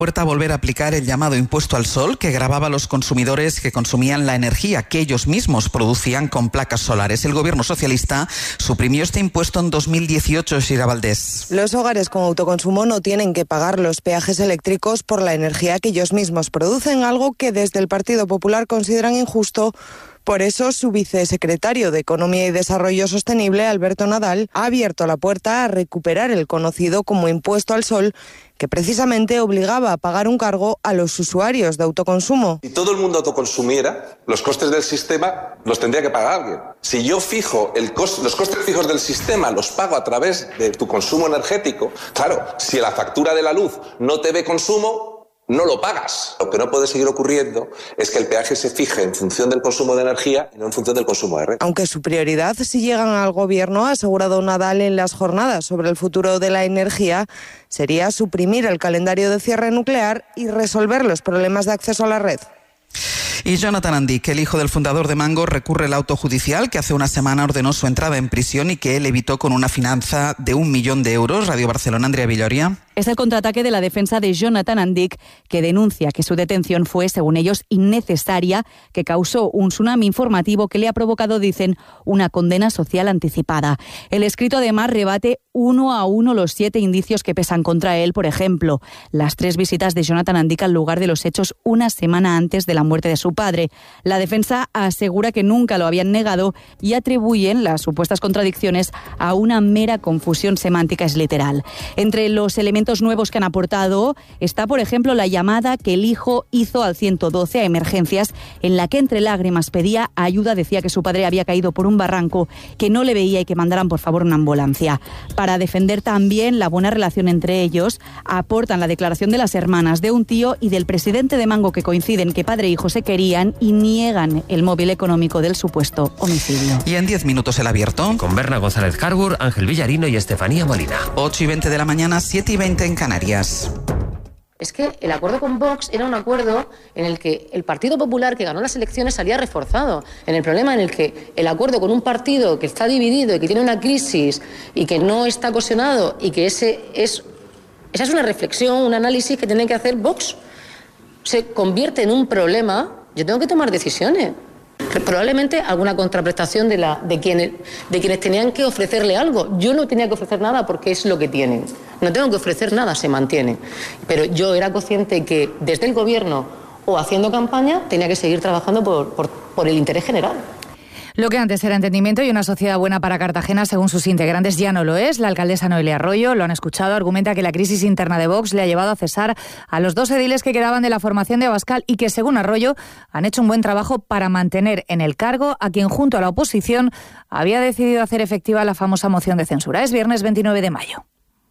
Puerta a volver a aplicar el llamado impuesto al sol que gravaba a los consumidores que consumían la energía que ellos mismos producían con placas solares. El gobierno socialista suprimió este impuesto en 2018, Shira Valdés. Los hogares con autoconsumo no tienen que pagar los peajes eléctricos por la energía que ellos mismos producen, algo que desde el Partido Popular consideran injusto. Por eso, su vicesecretario de Economía y Desarrollo Sostenible, Alberto Nadal, ha abierto la puerta a recuperar el conocido como impuesto al sol, que precisamente obligaba a pagar un cargo a los usuarios de autoconsumo. Si todo el mundo autoconsumiera, los costes del sistema los tendría que pagar alguien. Si yo fijo los costes fijos del sistema, los pago a través de tu consumo energético, claro, si la factura de la luz no te ve consumo, no lo pagas. Lo que no puede seguir ocurriendo es que el peaje se fije en función del consumo de energía y no en función del consumo de red. Aunque su prioridad, si llegan al gobierno, ha asegurado Nadal en las jornadas sobre el futuro de la energía, sería suprimir el calendario de cierre nuclear y resolver los problemas de acceso a la red. Y Jonathan Andic, el hijo del fundador de Mango, recurre el auto judicial que hace una semana ordenó su entrada en prisión y que él evitó con una fianza de 1 millón de euros. Radio Barcelona, Andrea Villoria. Es el contraataque de la defensa de Jonathan Andic, que denuncia que su detención fue, según ellos, innecesaria, que causó un tsunami informativo que le ha provocado, dicen, una condena social anticipada. El escrito además rebate uno a uno los 7 indicios que pesan contra él, por ejemplo, las 3 visitas de Jonathan Andic al lugar de los hechos una semana antes de la muerte de su padre. La defensa asegura que nunca lo habían negado y atribuyen las supuestas contradicciones a una mera confusión semántica, es literal. Entre los elementos nuevos que han aportado está, por ejemplo, la llamada que el hijo hizo al 112 a emergencias, en la que entre lágrimas pedía ayuda, decía que su padre había caído por un barranco, que no le veía y que mandaran por favor una ambulancia. Para defender también la buena relación entre ellos, aportan la declaración de las hermanas, de un tío y del presidente de Mango, que coinciden que padre e hijo se querían y niegan el móvil económico del supuesto homicidio. Y en 10 minutos el abierto. Con Berna González Harbour, Ángel Villarino y Estefanía Molina. 8:20 de la mañana, 7:20 en Canarias. Es que el acuerdo con Vox era un acuerdo en el que el Partido Popular, que ganó las elecciones, salía reforzado. En el problema en el que el acuerdo con un partido que está dividido y que tiene una crisis y que no está cohesionado, y que esa es una reflexión, un análisis que tiene que hacer Vox, se convierte en un problema. Yo tengo que tomar decisiones. Probablemente alguna contraprestación de quienes tenían que ofrecerle algo. Yo no tenía que ofrecer nada porque es lo que tienen. No tengo que ofrecer nada, se mantiene. Pero yo era consciente que desde el gobierno o haciendo campaña tenía que seguir trabajando por el interés general. Lo que antes era entendimiento y una sociedad buena para Cartagena, según sus integrantes, ya no lo es. La alcaldesa Noelia Arroyo, lo han escuchado, argumenta que la crisis interna de Vox le ha llevado a cesar a los 2 ediles que quedaban de la formación de Abascal y que, según Arroyo, han hecho un buen trabajo para mantener en el cargo a quien, junto a la oposición, había decidido hacer efectiva la famosa moción de censura. Es viernes 29 de mayo.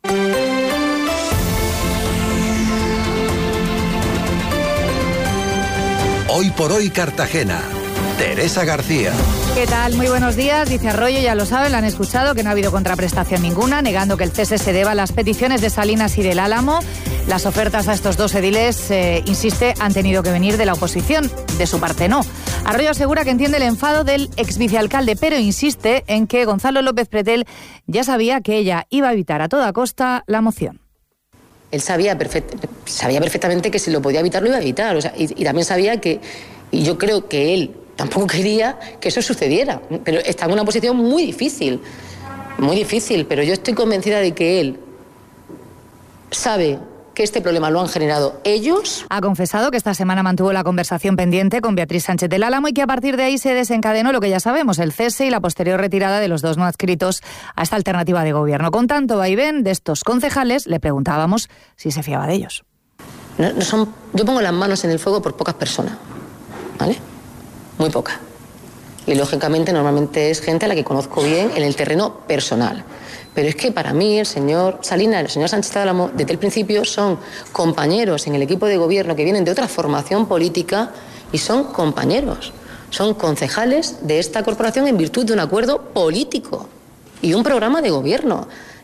Hoy por hoy Cartagena. Teresa García. ¿Qué tal? Muy buenos días. Dice Arroyo, ya lo saben, lo han escuchado, que no ha habido contraprestación ninguna, negando que el cese se deba a las peticiones de Salinas y del Álamo. Las ofertas a estos 2 ediles, insiste, han tenido que venir de la oposición. De su parte, no. Arroyo asegura que entiende el enfado del exvicealcalde, pero insiste en que Gonzalo López Pretel ya sabía que ella iba a evitar a toda costa la moción. Él sabía perfectamente que si lo podía evitar, lo iba a evitar. O sea, y también sabía que, y yo creo que él tampoco quería que eso sucediera, pero está en una posición muy difícil, pero yo estoy convencida de que él sabe que este problema lo han generado ellos. Ha confesado que esta semana mantuvo la conversación pendiente con Beatriz Sánchez del Álamo y que a partir de ahí se desencadenó lo que ya sabemos, el cese y la posterior retirada de los 2 no adscritos a esta alternativa de gobierno. Con tanto vaivén de estos concejales, le preguntábamos si se fiaba de ellos. Yo pongo las manos en el fuego por pocas personas, ¿vale? Muy poca. Y lógicamente normalmente es gente a la que conozco bien en el terreno personal. Pero es que para mí el señor Salinas y el señor Sánchez del Álamo desde el principio son compañeros en el equipo de gobierno que vienen de otra formación política y son compañeros. Son concejales de esta corporación en virtud de un acuerdo político y un programa de gobierno.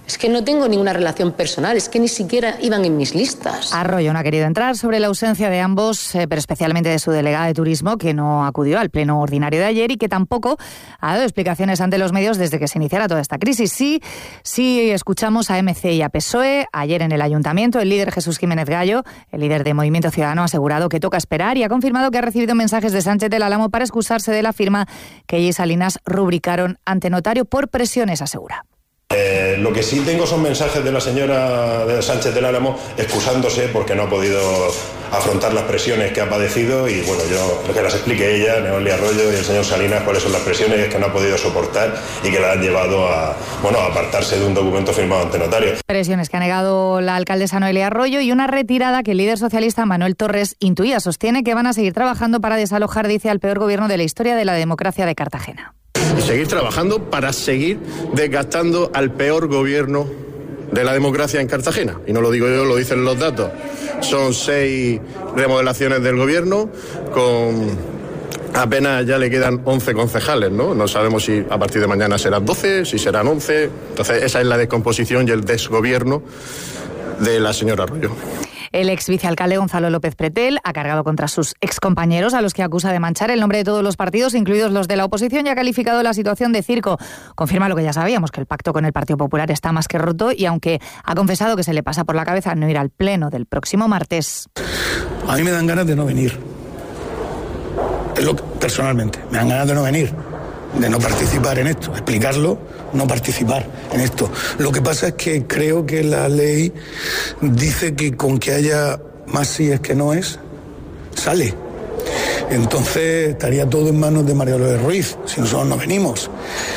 Es que no tengo ninguna relación personal, es que ni siquiera iban en mis listas. Arroyo no ha querido entrar sobre la ausencia de ambos, pero especialmente de su delegada de turismo, que no acudió al pleno ordinario de ayer y que tampoco ha dado explicaciones ante los medios desde que se iniciara toda esta crisis. Sí escuchamos a MC y a PSOE. Ayer en el Ayuntamiento, el líder Jesús Jiménez Gallo, el líder de Movimiento Ciudadano, ha asegurado que toca esperar y ha confirmado que ha recibido mensajes de Sánchez del Álamo para excusarse de la firma que ella y Salinas rubricaron ante notario por presiones, asegura. Lo que sí tengo son mensajes de la señora de Sánchez del Álamo excusándose porque no ha podido afrontar las presiones que ha padecido y bueno, yo que las explique ella, Neoli Arroyo y el señor Salinas, cuáles son las presiones que no ha podido soportar y que la han llevado a apartarse de un documento firmado ante notario. Presiones que ha negado la alcaldesa Noelia Arroyo y una retirada que el líder socialista Manuel Torres intuía. Sostiene que van a seguir trabajando para desalojar, dice, al peor gobierno de la historia de la democracia de Cartagena. Y seguir trabajando para seguir desgastando al peor gobierno de la democracia en Cartagena. Y no lo digo yo, lo dicen los datos. Son 6 remodelaciones del gobierno, con apenas ya le quedan 11 concejales, ¿no? No sabemos si a partir de mañana serán 12, si serán 11. Entonces esa es la descomposición y el desgobierno de la señora Arroyo. El ex vicealcalde Gonzalo López Pretel ha cargado contra sus excompañeros, a los que acusa de manchar el nombre de todos los partidos, incluidos los de la oposición, y ha calificado la situación de circo. Confirma lo que ya sabíamos, que el pacto con el Partido Popular está más que roto, y aunque ha confesado que se le pasa por la cabeza no ir al pleno del próximo martes. A mí me dan ganas de no venir. Personalmente, me dan ganas de no venir, de no participar en esto, explicarlo, no participar en esto. Lo que pasa es que creo que la ley dice que con que haya más síes que noes, sale. Entonces estaría todo en manos de María Dolores Ruiz, si nosotros no venimos.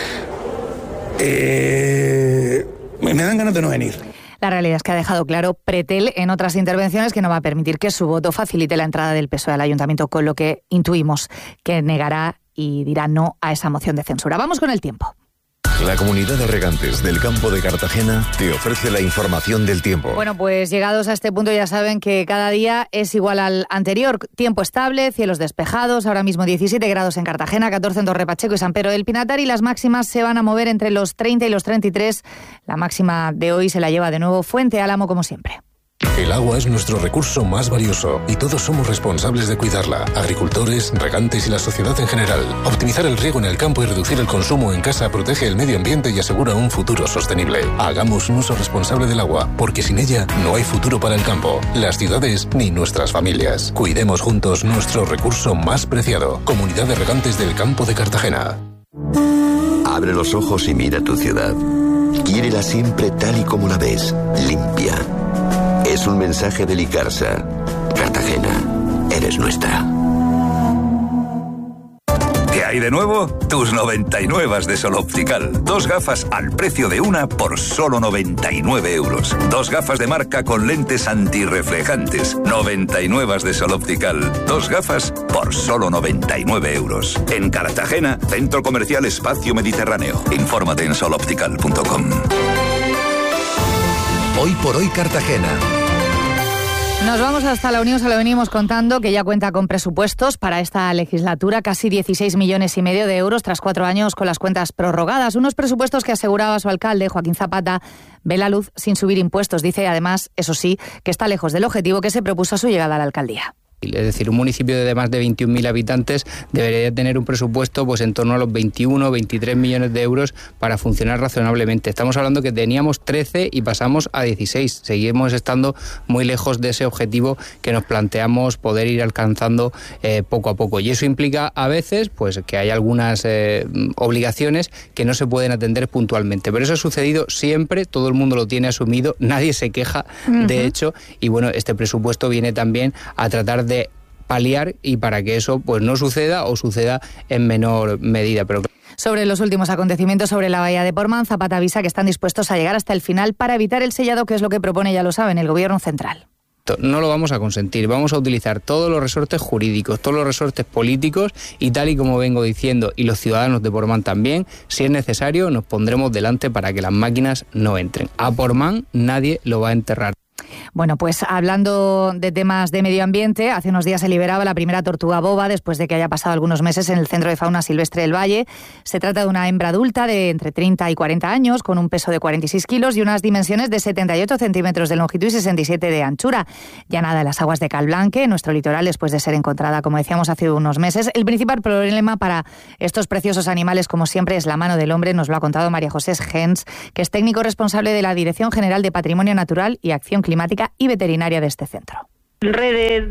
Me dan ganas de no venir. La realidad es que ha dejado claro Pretel en otras intervenciones que no va a permitir que su voto facilite la entrada del PSOE al ayuntamiento, con lo que intuimos que negará y dirá no a esa moción de censura. Vamos con el tiempo. La Comunidad de Regantes del Campo de Cartagena te ofrece la información del tiempo. Bueno, pues llegados a este punto ya saben que cada día es igual al anterior. Tiempo estable, cielos despejados, ahora mismo 17 grados en Cartagena, 14 en Torre Pacheco y San Pedro del Pinatar, y las máximas se van a mover entre los 30 y los 33. La máxima de hoy se la lleva de nuevo Fuente Álamo, como siempre. El agua es nuestro recurso más valioso y todos somos responsables de cuidarla. Agricultores, regantes y la sociedad en general. Optimizar el riego en el campo y reducir el consumo en casa protege el medio ambiente y asegura un futuro sostenible. Hagamos un uso responsable del agua, porque sin ella no hay futuro para el campo, las ciudades ni nuestras familias. Cuidemos juntos nuestro recurso más preciado. Comunidad de Regantes del Campo de Cartagena. Abre los ojos y mira tu ciudad. Quiérela siempre tal y como la ves, limpia. Es un mensaje de Licarsa. Cartagena, eres nuestra. ¿Qué hay de nuevo? Tus 99 de Sol Optical. 2 gafas al precio de una por solo 99 euros. 2 gafas de marca con lentes antirreflejantes. 99 de Sol Optical. 2 gafas por solo 99 euros. En Cartagena, Centro Comercial Espacio Mediterráneo. Infórmate en soloptical.com. Hoy por hoy Cartagena. Nos vamos hasta la Unión, se lo venimos contando, que ya cuenta con presupuestos para esta legislatura, casi 16,5 millones de euros tras 4 años con las cuentas prorrogadas. Unos presupuestos que aseguraba su alcalde, Joaquín Zapata, ve la luz sin subir impuestos. Dice además, eso sí, que está lejos del objetivo que se propuso a su llegada a la alcaldía. Es decir, un municipio de más de 21.000 habitantes debería tener un presupuesto pues en torno a los 21 23 millones de euros para funcionar razonablemente. Estamos hablando que teníamos 13 y pasamos a 16. Seguimos estando muy lejos de ese objetivo que nos planteamos poder ir alcanzando poco a poco. Y eso implica a veces pues que hay algunas obligaciones que no se pueden atender puntualmente. Pero eso ha sucedido siempre, todo el mundo lo tiene asumido, nadie se queja, de hecho, y bueno, este presupuesto viene también a tratar de paliar y para que eso pues no suceda o suceda en menor medida. Pero sobre los últimos acontecimientos sobre la bahía de Portmán, Zapata avisa que están dispuestos a llegar hasta el final para evitar el sellado, que es lo que propone, ya lo saben, el Gobierno central. No lo vamos a consentir, vamos a utilizar todos los resortes jurídicos, todos los resortes políticos y tal y como vengo diciendo, y los ciudadanos de Portmán también, si es necesario nos pondremos delante para que las máquinas no entren. A Portmán nadie lo va a enterrar. Bueno, pues hablando de temas de medio ambiente, hace unos días se liberaba la primera tortuga boba después de que haya pasado algunos meses en el Centro de Fauna Silvestre del Valle. Se trata de una hembra adulta de entre 30 y 40 años, con un peso de 46 kilos y unas dimensiones de 78 centímetros de longitud y 67 de anchura. Ya nada en las aguas de Calblanque, en nuestro litoral, después de ser encontrada, como decíamos, hace unos meses. El principal problema para estos preciosos animales, como siempre, es la mano del hombre. Nos lo ha contado María José Gens, que es técnico responsable de la Dirección General de Patrimonio Natural y Acción Climática y Veterinaria de este centro. Redes,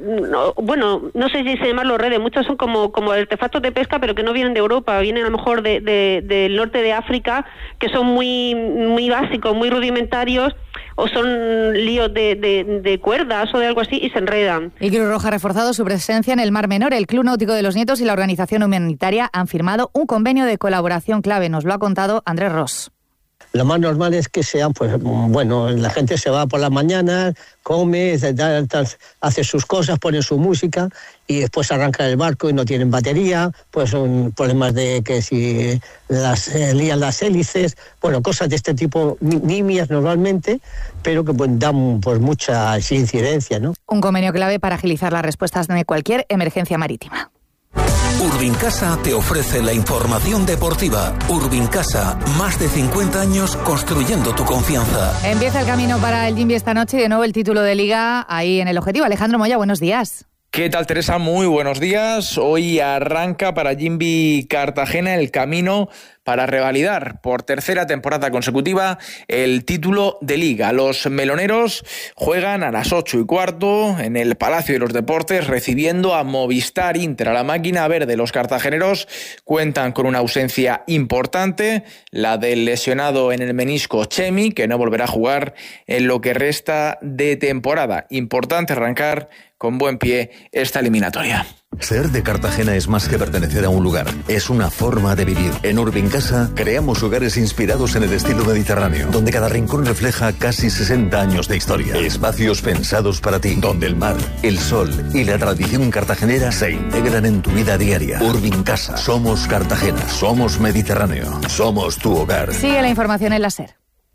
no sé si se llaman los redes, muchos son como artefactos de pesca, pero que no vienen de Europa, vienen a lo mejor del norte de África, que son muy básicos, muy rudimentarios, o son líos de cuerdas o de algo así, y se enredan. Y Cruz Roja ha reforzado su presencia en el Mar Menor. El Club Náutico de los Nietos y la Organización Humanitaria han firmado un convenio de colaboración clave. Nos lo ha contado Andrés Ross. Lo más normal es que sean, la gente se va por las mañanas, come, hace sus cosas, pone su música y después arranca el barco y no tienen batería, pues son problemas de que si lían las hélices, cosas de este tipo, nimias normalmente, pero que dan mucha incidencia, ¿no? Un convenio clave para agilizar las respuestas de cualquier emergencia marítima. Urbincasa te ofrece la información deportiva. Urbincasa, más de 50 años construyendo tu confianza. Empieza el camino para el Jimby esta noche y de nuevo el título de Liga ahí en el objetivo. Alejandro Moya, buenos días. ¿Qué tal, Teresa? Muy buenos días. Hoy arranca para Jimby Cartagena el camino para revalidar por tercera temporada consecutiva el título de Liga. Los meloneros juegan a las 8:15 en el Palacio de los Deportes, recibiendo a Movistar Inter, a la máquina verde. Los cartageneros cuentan con una ausencia importante, la del lesionado en el menisco Chemi, que no volverá a jugar en lo que resta de temporada. Importante arrancar con buen pie esta eliminatoria. Ser de Cartagena es más que pertenecer a un lugar, es una forma de vivir. En Urbincasa creamos hogares inspirados en el estilo mediterráneo, donde cada rincón refleja casi 60 años de historia. Espacios pensados para ti, donde el mar, el sol y la tradición cartagenera se integran en tu vida diaria. Urbincasa, somos Cartagena, somos Mediterráneo, somos tu hogar. Sigue la información en la SER.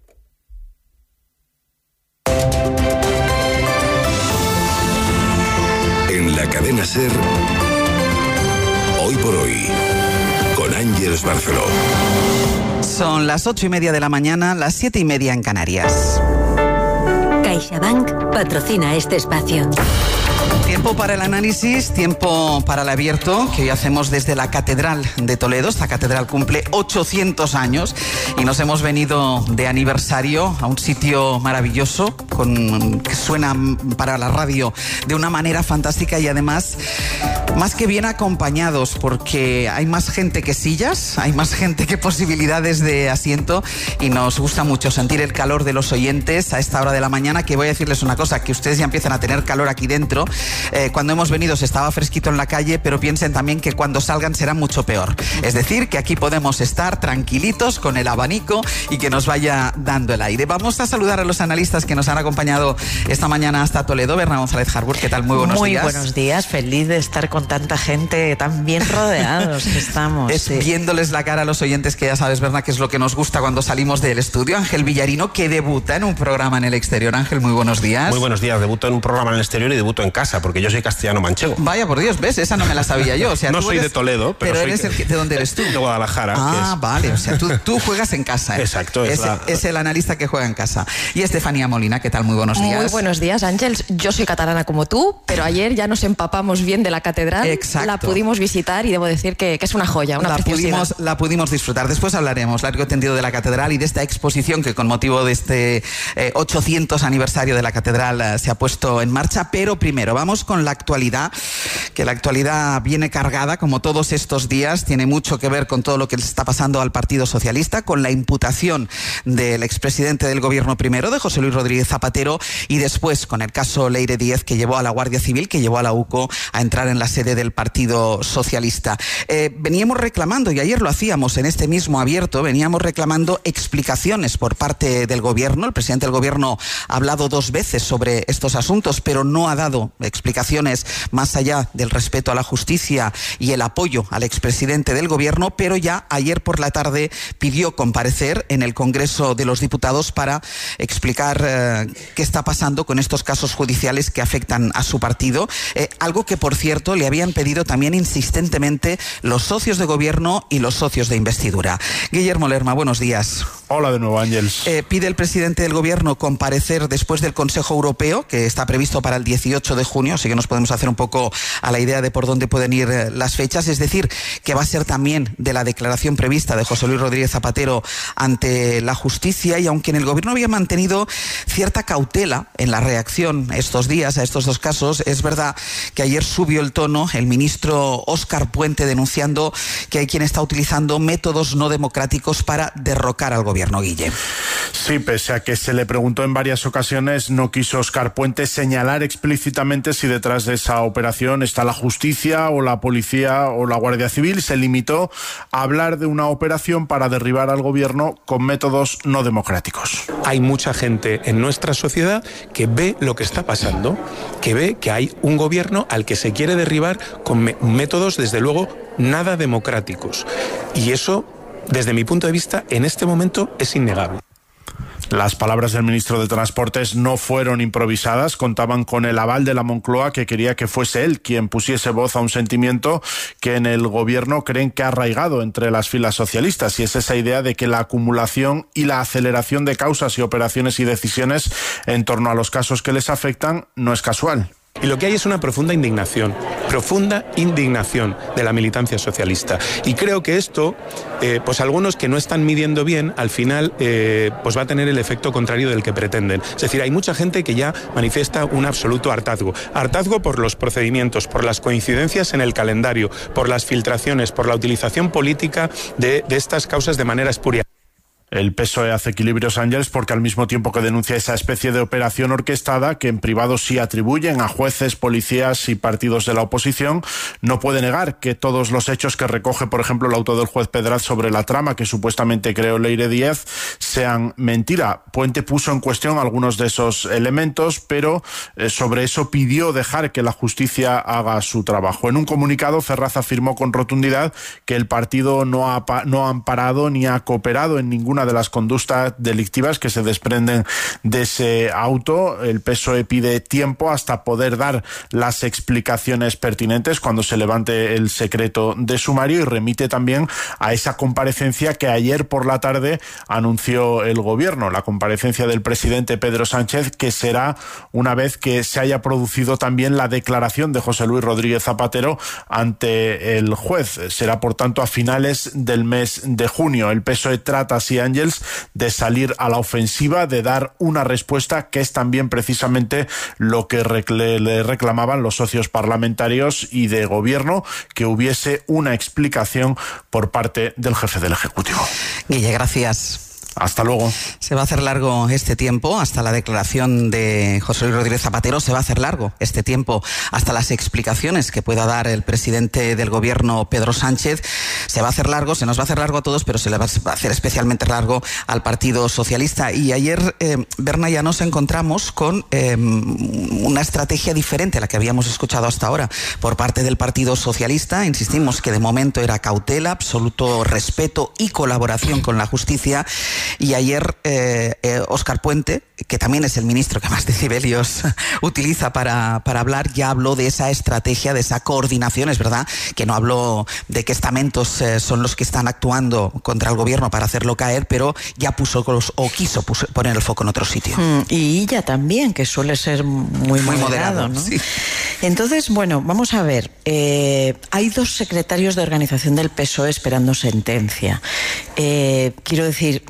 En la cadena SER, hoy por hoy, con Ángeles Barceló. Son las 8:30 de la mañana, las 7:30 en Canarias. CaixaBank patrocina este espacio. Tiempo para el análisis, tiempo para el abierto, que hoy hacemos desde la Catedral de Toledo. Esta catedral cumple 800 años y nos hemos venido de aniversario a un sitio maravilloso, que suena para la radio de una manera fantástica y además más que bien acompañados, porque hay más gente que sillas, hay más gente que posibilidades de asiento y nos gusta mucho sentir el calor de los oyentes a esta hora de la mañana, que voy a decirles una cosa, que ustedes ya empiezan a tener calor aquí dentro. Cuando hemos venido se estaba fresquito en la calle, pero piensen también que cuando salgan será mucho peor. Es decir, que aquí podemos estar tranquilitos con el abanico y que nos vaya dando el aire. Vamos a saludar a los analistas que nos han acompañado esta mañana hasta Toledo. Berna González Harburg, ¿qué tal? Muy buenos días. Muy buenos días, feliz de estar con tanta gente, tan bien rodeados que estamos. Viéndoles la cara a los oyentes, que ya sabes, Berna, que es lo que nos gusta cuando salimos del estudio. Ángel Villarino, que debuta en un programa en el exterior. Ángel, muy buenos días. Muy buenos días, debuto en un programa en el exterior y debuto en casa, porque yo soy castellano manchego. Vaya, por Dios, ¿ves? Esa no me la sabía yo. O sea, no soy de Toledo, pero soy ¿de dónde eres tú? De Guadalajara. Vale, o sea, tú juegas en casa. Exacto. Es el analista que juega en casa. Y Estefanía Molina, ¿qué tal? Muy buenos días. Muy buenos días, Ángels. Yo soy catalana como tú, pero ayer ya nos empapamos bien de la catedral. Exacto. La pudimos visitar y debo decir que es una joya, una preciosidad. La pudimos disfrutar. Después hablaremos largo y tendido de la catedral y de esta exposición que con motivo de este 800 aniversario de la catedral se ha puesto en marcha. Pero primero vamos con la actualidad, que la actualidad viene cargada, como todos estos días, tiene mucho que ver con todo lo que le está pasando al Partido Socialista, con la imputación del expresidente del gobierno primero, de José Luis Rodríguez Zapatero, y después con el caso Leire Díez, que llevó a la Guardia Civil, que llevó a la UCO a entrar en la sede del Partido Socialista. Veníamos reclamando, y ayer lo hacíamos en este mismo abierto, veníamos reclamando explicaciones por parte del gobierno. El presidente del gobierno ha hablado 2 veces sobre estos asuntos, pero no ha dado explicaciones más allá de del respeto a la justicia y el apoyo al expresidente del gobierno, pero ya ayer por la tarde pidió comparecer en el Congreso de los Diputados para explicar qué está pasando con estos casos judiciales que afectan a su partido, algo que, por cierto, le habían pedido también insistentemente los socios de gobierno y los socios de investidura. Guillermo Lerma, buenos días. Hola de nuevo, Ángels. Pide el presidente del gobierno comparecer después del Consejo Europeo, que está previsto para el 18 de junio, así que nos podemos hacer un poco a la idea de por dónde pueden ir las fechas, es decir, que va a ser también de la declaración prevista de José Luis Rodríguez Zapatero ante la justicia, y aunque en el gobierno había mantenido cierta cautela en la reacción estos días a estos dos casos, es verdad que ayer subió el tono el ministro Óscar Puente denunciando que hay quien está utilizando métodos no democráticos para derrocar al gobierno. Guille. Sí, pese a que se le preguntó en varias ocasiones, no quiso Óscar Puente señalar explícitamente si detrás de esa operación está la justicia o la policía o la Guardia Civil. Se limitó a hablar de una operación para derribar al gobierno con métodos no democráticos. Hay mucha gente en nuestra sociedad que ve lo que está pasando, que ve que hay un gobierno al que se quiere derribar con métodos, desde luego, nada democráticos. Y eso, desde mi punto de vista, en este momento es innegable. Las palabras del ministro de Transportes no fueron improvisadas, contaban con el aval de la Moncloa, que quería que fuese él quien pusiese voz a un sentimiento que en el gobierno creen que ha arraigado entre las filas socialistas, y es esa idea de que la acumulación y la aceleración de causas y operaciones y decisiones en torno a los casos que les afectan no es casual. Y lo que hay es una profunda indignación de la militancia socialista. Y creo que esto, pues algunos que no están midiendo bien, al final pues va a tener el efecto contrario del que pretenden. Es decir, hay mucha gente que ya manifiesta un absoluto hartazgo. Hartazgo por los procedimientos, por las coincidencias en el calendario, por las filtraciones, por la utilización política de estas causas de manera espuria. El PSOE hace equilibrios, Ángels, porque al mismo tiempo que denuncia esa especie de operación orquestada que en privado sí atribuyen a jueces, policías y partidos de la oposición, no puede negar que todos los hechos que recoge, por ejemplo, el auto del juez Pedraz sobre la trama que supuestamente creó Leire Díez sean mentira. Puente puso en cuestión algunos de esos elementos, pero sobre eso pidió dejar que la justicia haga su trabajo. En un comunicado, Ferraz afirmó con rotundidad que el partido no ha amparado ni ha cooperado en ninguna de las conductas delictivas que se desprenden de ese auto. El PSOE pide tiempo hasta poder dar las explicaciones pertinentes cuando se levante el secreto de sumario, y remite también a esa comparecencia que ayer por la tarde anunció el gobierno, la comparecencia del presidente Pedro Sánchez, que será una vez que se haya producido también la declaración de José Luis Rodríguez Zapatero ante el juez. Será, por tanto, a finales del mes de junio. El PSOE trata así, Ángels, de salir a la ofensiva, de dar una respuesta que es también precisamente lo que le reclamaban los socios parlamentarios y de gobierno, que hubiese una explicación por parte del jefe del Ejecutivo. Guille, gracias. Hasta luego. Se va a hacer largo este tiempo hasta la declaración de José Luis Rodríguez Zapatero. Se va a hacer largo este tiempo hasta las explicaciones que pueda dar el presidente del gobierno, Pedro Sánchez. Se va a hacer largo, se nos va a hacer largo a todos, pero se le va a hacer especialmente largo al Partido Socialista. Y ayer, Berna, ya nos encontramos con una estrategia diferente a la que habíamos escuchado hasta ahora por parte del Partido Socialista. Insistimos que de momento era cautela, absoluto respeto y colaboración con la justicia. Y ayer Óscar Puente, que también es el ministro que más decibelios utiliza para hablar, ya habló de esa estrategia, de esa coordinación. Es verdad que no habló de qué estamentos son los que están actuando contra el gobierno para hacerlo caer, pero ya quiso poner el foco en otro sitio. Y ella también, que suele ser muy moderado, ¿no? Sí. Entonces, bueno, vamos a ver. Hay dos secretarios de organización del PSOE esperando sentencia. Quiero decir,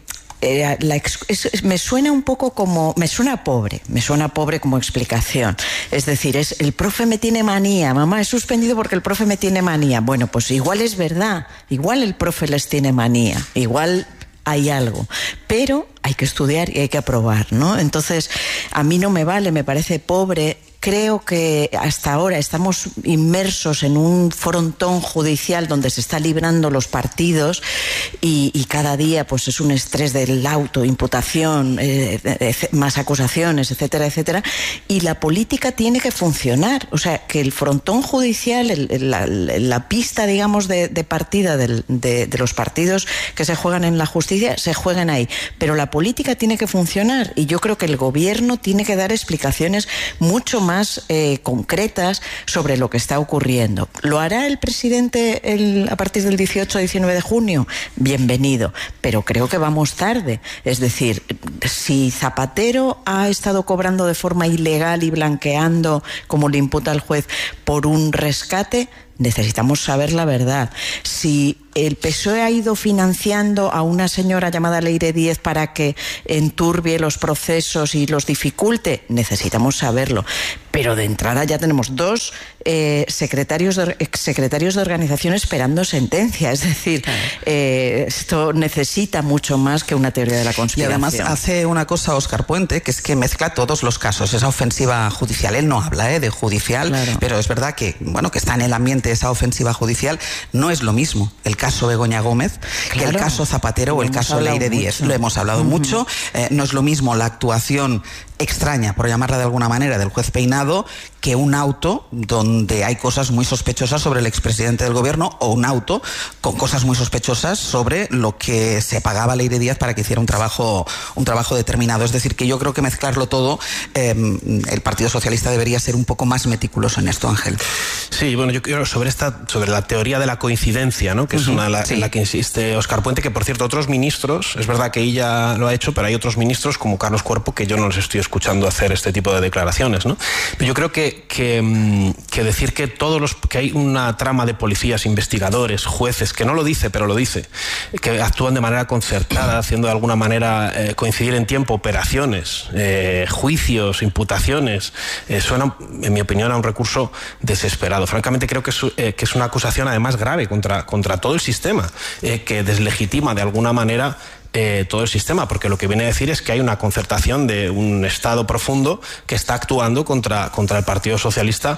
me suena un poco como, me suena pobre como explicación. Es decir, es el profe me tiene manía, mamá, he suspendido porque el profe me tiene manía. Bueno, pues igual es verdad, igual el profe les tiene manía, igual hay algo, pero hay que estudiar y hay que aprobar, ¿no? Entonces, a mí no me vale, me parece pobre creo que hasta ahora estamos inmersos en un frontón judicial donde se está librando los partidos y cada día pues es un estrés del auto, imputación, más acusaciones, etcétera, etcétera, y la política tiene que funcionar. O sea, que el frontón judicial, la pista, digamos, de partida de los partidos que se juegan en la justicia, se juegan ahí. Pero la política tiene que funcionar y yo creo que el gobierno tiene que dar explicaciones mucho más concretas sobre lo que está ocurriendo. ¿Lo hará el presidente a partir del 18-19 de junio? Bienvenido, pero creo que vamos tarde. Es decir, si Zapatero ha estado cobrando de forma ilegal y blanqueando, como le imputa el juez, por un rescate, necesitamos saber la verdad. Si el PSOE ha ido financiando a una señora llamada Leire Díez para que enturbie los procesos y los dificulte, necesitamos saberlo. Pero de entrada ya tenemos dos secretarios de organización esperando sentencia. Es decir, esto necesita mucho más que una teoría de la conspiración. Y además hace una cosa Óscar Puente, que es que mezcla todos los casos. Esa ofensiva judicial, él no habla de judicial, claro, pero es verdad que, que está en el ambiente esa ofensiva judicial. No es lo mismo el caso Begoña Gómez, claro, que el caso Zapatero o el caso Leire Díez. Lo hemos hablado mucho. No es lo mismo la actuación extraña, por llamarla de alguna manera, del juez Peinado, que un auto donde hay cosas muy sospechosas sobre el expresidente del gobierno, o un auto con cosas muy sospechosas sobre lo que se pagaba a Leire Díez para que hiciera un trabajo determinado. Es decir, que yo creo que mezclarlo todo, el Partido Socialista debería ser un poco más meticuloso en esto, Ángel. Sí, bueno, yo creo sobre la teoría de la coincidencia, ¿no? Que es en la que insiste Óscar Puente, que por cierto otros ministros, es verdad que ella lo ha hecho, pero hay otros ministros como Carlos Cuerpo que yo no les estoy escuchando hacer este tipo de declaraciones, ¿no? Pero yo creo que decir que que hay una trama de policías, investigadores, jueces, que no lo dice, pero lo dice, que actúan de manera concertada, haciendo de alguna manera coincidir en tiempo operaciones, juicios, imputaciones, suena, en mi opinión, a un recurso desesperado. Francamente creo que es una acusación además grave contra todo el sistema, que deslegitima de alguna manera todo el sistema, porque lo que viene a decir es que hay una concertación de un Estado profundo que está actuando contra el Partido Socialista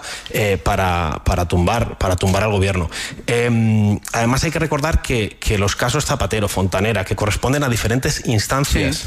para tumbar al gobierno. Además hay que recordar que los casos Zapatero, Fontanera, que corresponden a diferentes instancias,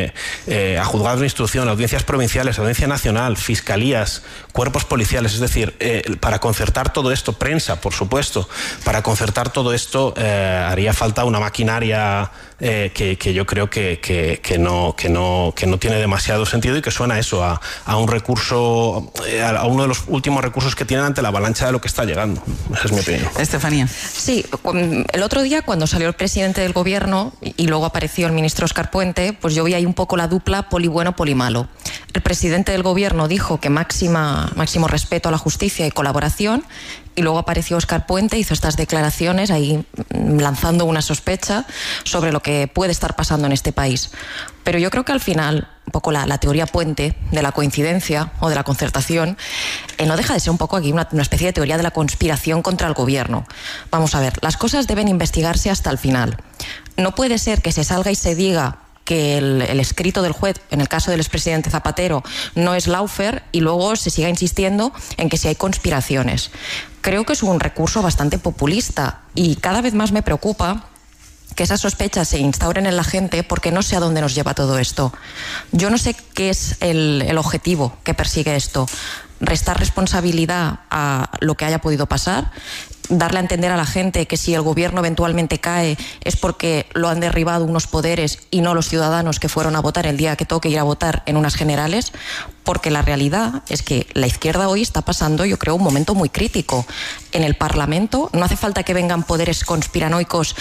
a juzgados de instrucción, audiencias provinciales, audiencia nacional, fiscalías, cuerpos policiales, es decir, para concertar todo esto, prensa, por supuesto, para concertar todo esto haría falta una maquinaria que yo creo que no tiene demasiado sentido y que suena eso a un recurso, a uno de los últimos recursos que tienen ante la avalancha de lo que está llegando. Esa es mi opinión. Estefanía. Sí, el otro día cuando salió el presidente del gobierno y luego apareció el ministro Óscar Puente, pues yo vi ahí un poco la dupla poli bueno, poli malo. El presidente del gobierno dijo que máximo respeto a la justicia y colaboración, y luego apareció Óscar Puente, hizo estas declaraciones ahí lanzando una sospecha sobre lo que puede estar pasando en este país. Pero yo creo que al final, un poco la teoría Puente de la coincidencia o de la concertación, no deja de ser un poco aquí una especie de teoría de la conspiración contra el gobierno. Vamos a ver, las cosas deben investigarse hasta el final. No puede ser que se salga y se diga que el escrito del juez, en el caso del expresidente Zapatero, no es lawfare y luego se siga insistiendo en que si hay conspiraciones. Creo que es un recurso bastante populista y cada vez más me preocupa que esas sospechas se instauren en la gente porque no sé a dónde nos lleva todo esto. Yo no sé qué es el objetivo que persigue esto. Restar responsabilidad a lo que haya podido pasar, darle a entender a la gente que si el gobierno eventualmente cae es porque lo han derribado unos poderes y no los ciudadanos que fueron a votar el día que toque ir a votar en unas generales, porque la realidad es que la izquierda hoy está pasando, yo creo, un momento muy crítico. En el Parlamento no hace falta que vengan poderes conspiranoicos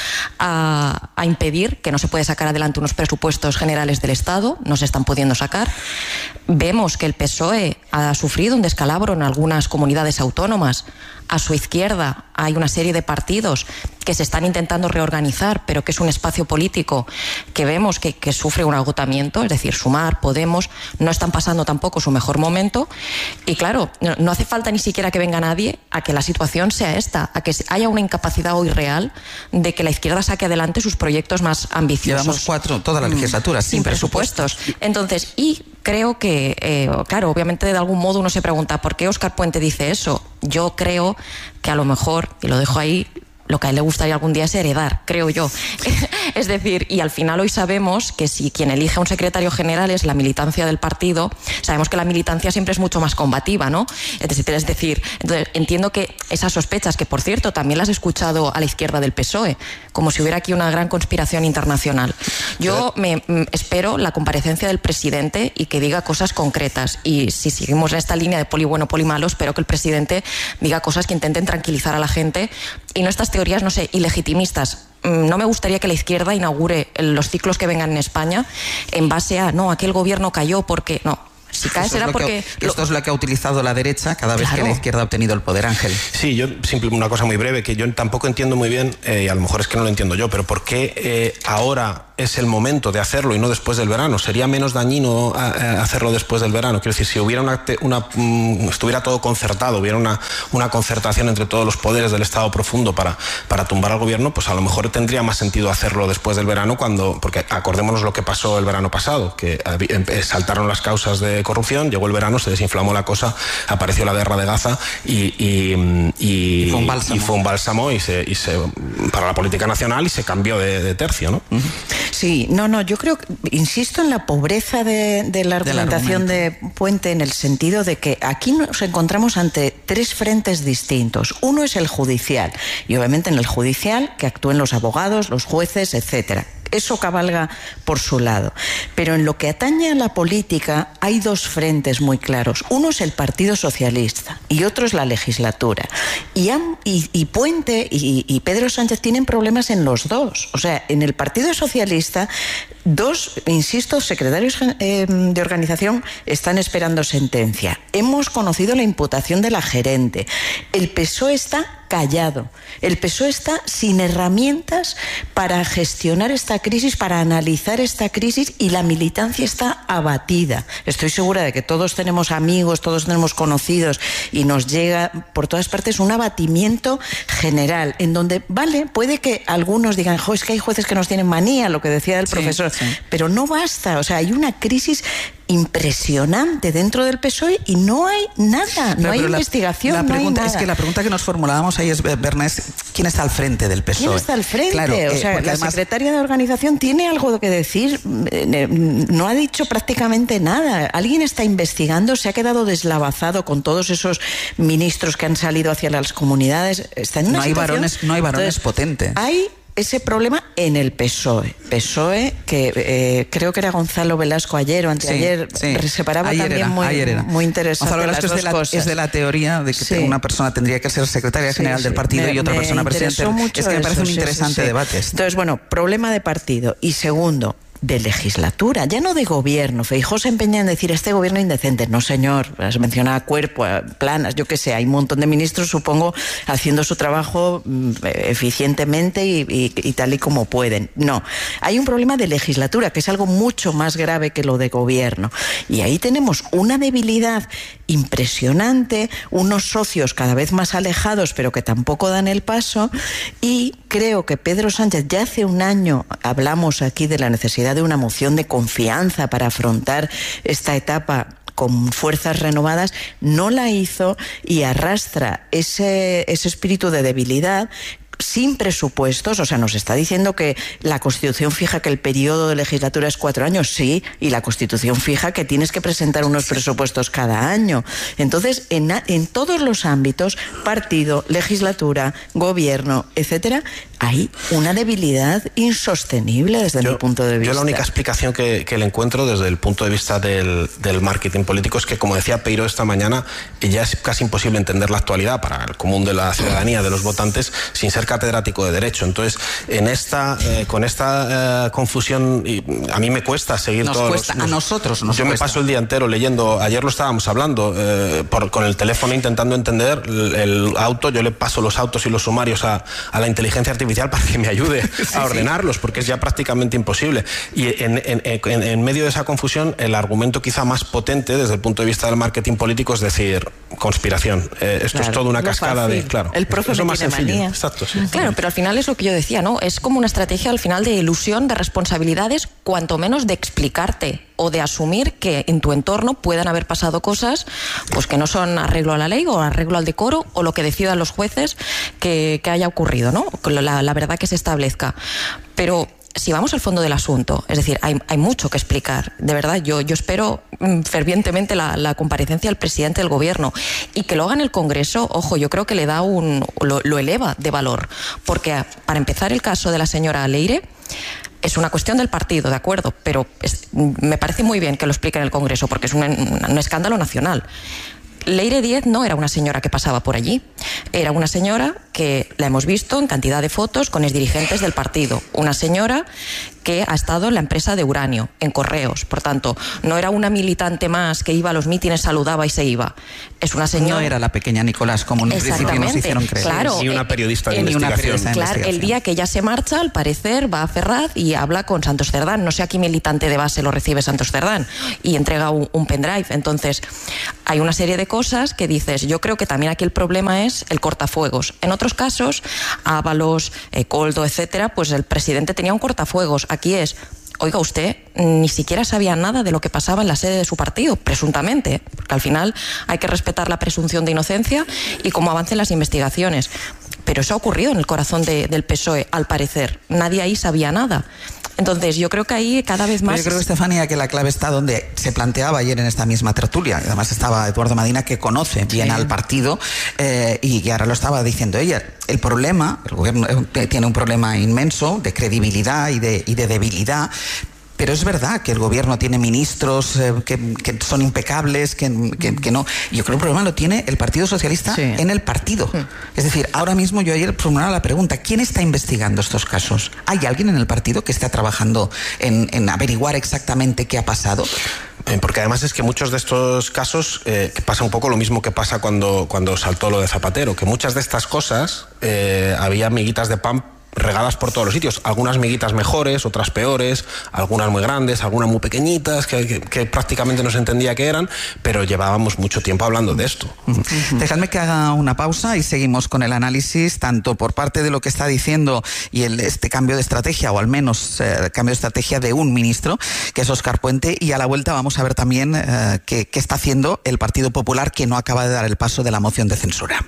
a impedir que no se puede sacar adelante unos presupuestos generales del Estado, no se están pudiendo sacar. Vemos que el PSOE ha sufrido un descalabro en algunas comunidades autónomas. A su izquierda hay una serie de partidos que se están intentando reorganizar, pero que es un espacio político que vemos que sufre un agotamiento, es decir, Sumar, Podemos, no están pasando tampoco su mejor momento. Y claro, no hace falta ni siquiera que venga nadie a que la situación sea esta, a que haya una incapacidad hoy real de que la izquierda saque adelante sus proyectos más ambiciosos. Llevamos 4 toda la legislatura sin presupuestos. Entonces, y creo que, claro, obviamente de algún modo uno se pregunta ¿por qué Óscar Puente dice eso? Yo creo que a lo mejor, y lo dejo ahí, lo que a él le gustaría algún día es heredar, creo yo. Es decir, y al final hoy sabemos que si quien elige a un secretario general es la militancia del partido, sabemos que la militancia siempre es mucho más combativa, ¿no? Es decir, entonces, entiendo que esas sospechas, que por cierto también las he escuchado a la izquierda del PSOE, como si hubiera aquí una gran conspiración internacional. Yo espero la comparecencia del presidente y que diga cosas concretas. Y si seguimos en esta línea de poli bueno, poli malo, espero que el presidente diga cosas que intenten tranquilizar a la gente y no estas teorías, no sé, ilegitimistas. No me gustaría que la izquierda inaugure los ciclos que vengan en España en base a, no, aquel gobierno cayó porque... No, si cae será porque... Esto es lo que ha utilizado la derecha cada vez que la izquierda ha obtenido el poder, Ángel. Sí, yo simplemente una cosa muy breve, que yo tampoco entiendo muy bien, y a lo mejor es que no lo entiendo yo, pero ¿por qué ahora es el momento de hacerlo y no después del verano? ¿Sería menos dañino hacerlo después del verano? Quiero decir, si hubiera estuviera todo concertado, hubiera una concertación entre todos los poderes del Estado profundo para tumbar al gobierno, pues a lo mejor tendría más sentido hacerlo después del verano, porque acordémonos lo que pasó el verano pasado, que saltaron las causas de corrupción, llegó el verano, se desinflamó la cosa, apareció la guerra de Gaza y fue un bálsamo para la política nacional y se cambió de tercio, ¿no? Sí, yo creo, insisto en la pobreza de la argumentación de Puente, en el sentido de que aquí nos encontramos ante 3 frentes distintos. Uno es el judicial, y obviamente en el judicial que actúen los abogados, los jueces, etcétera. Eso cabalga por su lado. Pero en lo que atañe a la política hay 2 frentes muy claros. Uno es el Partido Socialista y otro es la legislatura. Y Puente y Pedro Sánchez tienen problemas en los 2. O sea, en el Partido Socialista 2, insisto, secretarios de organización están esperando sentencia. Hemos conocido la imputación de la gerente. El PSOE está callado. El PSOE está sin herramientas para gestionar esta crisis, para analizar esta crisis, y la militancia está abatida. Estoy segura de que todos tenemos amigos, todos tenemos conocidos, y nos llega por todas partes un abatimiento general, en donde, puede que algunos digan, es que hay jueces que nos tienen manía, lo que decía el profesor, pero no basta. O sea, hay una crisis impresionante dentro del PSOE y no hay nada, no hay investigación, no hay nada. Es que la pregunta que nos formulábamos ahí es, Berna, ¿quién está al frente del PSOE? ¿Quién está al frente? Claro, o sea, la secretaria de organización tiene algo que decir, no ha dicho prácticamente nada. Alguien está investigando, se ha quedado deslavazado con todos esos ministros que han salido hacia las comunidades. Está en una situación... No hay varones potentes. Hay ese problema en el PSOE. PSOE, que creo que era Gonzalo Velasco ayer o anteayer, separaba también muy interesante. Gonzalo Velasco es de la teoría de que una persona tendría que ser secretaria general del partido y otra persona presidente. Es que me parece un interesante debate. Entonces, problema de partido. Y segundo, de legislatura, ya no de gobierno. Feijóo se empeña en decir este gobierno indecente. No, señor, has mencionado a Cuerpo, a Planas, yo qué sé, hay un montón de ministros, supongo, haciendo su trabajo eficientemente y tal y como pueden. No, hay un problema de legislatura, que es algo mucho más grave que lo de gobierno. Y ahí tenemos una debilidad impresionante, unos socios cada vez más alejados, pero que tampoco dan el paso, y creo que Pedro Sánchez, ya hace un año hablamos aquí de la necesidad de una moción de confianza para afrontar esta etapa con fuerzas renovadas, no la hizo y arrastra ese espíritu de debilidad sin presupuestos. O sea, nos está diciendo que la Constitución fija que el periodo de legislatura es 4 años, sí, y la Constitución fija que tienes que presentar unos presupuestos cada año. Entonces, en todos los ámbitos, partido, legislatura, gobierno, etcétera, hay una debilidad insostenible desde mi punto de vista. Yo la única explicación que le encuentro desde el punto de vista del marketing político es que, como decía Peiro esta mañana, ya es casi imposible entender la actualidad para el común de la ciudadanía, de los votantes, sin ser catedrático de Derecho. Entonces, con esta confusión, a mí me cuesta seguir a nosotros nos Yo me cuesta. paso el día entero leyendo, ayer lo estábamos hablando, con el teléfono intentando entender el auto, yo le paso los autos y los sumarios a la inteligencia artificial artificial para que me ayude a ordenarlos, porque es ya prácticamente imposible. Y en medio de esa confusión, el argumento quizá más potente desde el punto de vista del marketing político es decir, conspiración. Esto es toda una cascada fácil. de... Claro, el profe es lo más sencillo. manía. Exacto, sí. Claro, pero al final es lo que yo decía, ¿no? Es como una estrategia al final de ilusión, de responsabilidades, cuanto menos de explicarte o de asumir que en tu entorno puedan haber pasado cosas pues que no son arreglo a la ley o arreglo al decoro o lo que decidan los jueces que haya ocurrido, ¿no? La verdad que se establezca. Pero si vamos al fondo del asunto, es decir, hay mucho que explicar. De verdad, yo espero fervientemente la comparecencia del presidente del gobierno y que lo haga en el Congreso. Ojo, yo creo que le da lo eleva de valor. Porque, para empezar, el caso de la señora Leire es una cuestión del partido, de acuerdo, pero me parece muy bien que lo explique en el Congreso porque es un escándalo nacional. Leire Díez no era una señora que pasaba por allí, era una señora que la hemos visto en cantidad de fotos con exdirigentes del partido, una señora que ha estado en la empresa de uranio, en Correos, por tanto, no era una militante más que iba a los mítines, saludaba y se iba. Es una señora... No era la pequeña Nicolás, como en un principio nos hicieron creer. Claro, ni una periodista de investigación. Claro, el día que ella se marcha, al parecer, va a Ferraz y habla con Santos Cerdán. No sé a qué militante de base lo recibe Santos Cerdán y entrega un pendrive. Entonces, hay una serie de cosas que dices, yo creo que también aquí el problema es el cortafuegos. En otros casos, Ábalos, Coldo, etcétera, pues el presidente tenía un cortafuegos. Aquí es, oiga, usted ni siquiera sabía nada de lo que pasaba en la sede de su partido, presuntamente, porque al final hay que respetar la presunción de inocencia y cómo avancen las investigaciones. Pero eso ha ocurrido en el corazón del PSOE, al parecer. Nadie ahí sabía nada. Entonces, yo creo que ahí cada vez más... Yo creo, Estefanía, que la clave está donde se planteaba ayer en esta misma tertulia. Además estaba Eduardo Madina, que conoce bien al partido, y que ahora lo estaba diciendo ella. El problema, el gobierno tiene un problema inmenso de credibilidad y de debilidad. Pero es verdad que el gobierno tiene ministros que son impecables, que no. Yo creo que el problema lo tiene el Partido Socialista en el partido. Es decir, ahora mismo yo ayer formulaba la pregunta, ¿quién está investigando estos casos? ¿Hay alguien en el partido que está trabajando en averiguar exactamente qué ha pasado? Porque además es que muchos de estos casos que pasa un poco lo mismo que pasa cuando saltó lo de Zapatero, que muchas de estas cosas había miguitas de pan regadas por todos los sitios, algunas miguitas mejores, otras peores, algunas muy grandes, algunas muy pequeñitas que prácticamente no se entendía qué eran, pero llevábamos mucho tiempo hablando de esto. Dejadme que haga una pausa y seguimos con el análisis, tanto por parte de lo que está diciendo y este cambio de estrategia, o al menos cambio de estrategia de un ministro, que es Óscar Puente, y a la vuelta vamos a ver también qué está haciendo el Partido Popular, que no acaba de dar el paso de la moción de censura.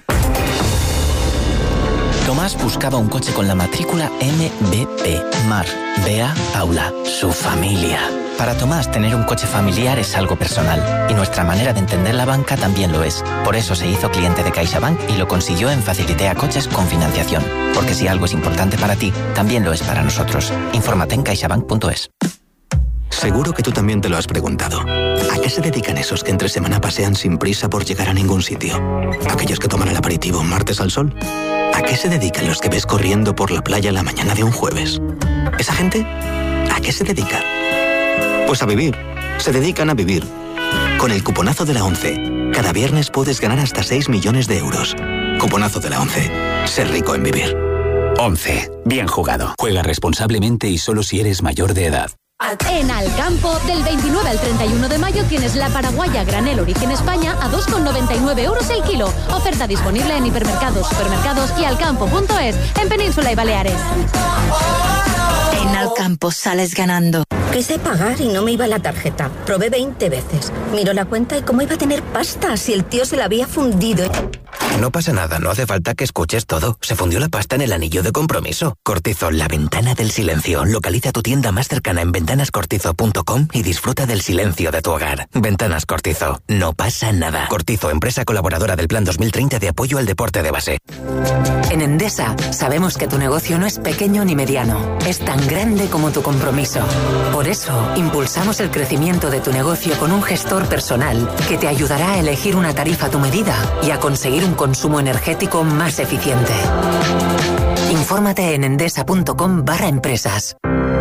Tomás buscaba un coche con la matrícula MBP. Mar, Bea, Paula, su familia. Para Tomás, tener un coche familiar es algo personal, y nuestra manera de entender la banca también lo es. Por eso se hizo cliente de CaixaBank y lo consiguió en Facilitea Coches con financiación. Porque si algo es importante para ti, también lo es para nosotros. Infórmate en caixabank.es. Seguro que tú también te lo has preguntado. ¿A qué se dedican esos que entre semana pasean sin prisa por llegar a ningún sitio? ¿Aquellos que toman el aperitivo un martes al sol? ¿A qué se dedican los que ves corriendo por la playa la mañana de un jueves? ¿Esa gente? ¿A qué se dedica? Pues a vivir. Se dedican a vivir. Con el cuponazo de la 11, cada viernes puedes ganar hasta 6 millones de euros. Cuponazo de la 11. Ser rico en vivir. 11. Bien jugado. Juega responsablemente y solo si eres mayor de edad. En Alcampo, del 29 al 31 de mayo tienes la paraguaya granel origen España a 2,99 euros el kilo. Oferta disponible en hipermercados, supermercados y alcampo.es, en Península y Baleares. En Alcampo sales ganando. Quise pagar y no me iba la tarjeta. Probé 20 veces. Miro la cuenta y cómo iba a tener pasta si el tío se la había fundido. No pasa nada, no hace falta que escuches todo. Se fundió la pasta en el anillo de compromiso. Cortizo, la ventana del silencio. Localiza tu tienda más cercana en ventanascortizo.com y disfruta del silencio de tu hogar. Ventanas Cortizo. No pasa nada. Cortizo, empresa colaboradora del Plan 2030 de apoyo al deporte de base. En Endesa sabemos que tu negocio no es pequeño ni mediano. Es tan grande como tu compromiso. Por eso, impulsamos el crecimiento de tu negocio con un gestor personal que te ayudará a elegir una tarifa a tu medida y a conseguir un consumo energético más eficiente. Infórmate en endesa.com/empresas.